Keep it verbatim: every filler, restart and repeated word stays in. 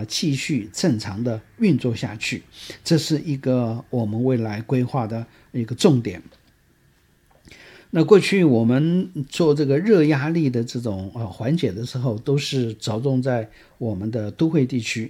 法继续正常的运作下去，这是一个我们未来规划的一个重点。那过去我们做这个热压力的这种呃缓解的时候，都是着重在我们的都会地区，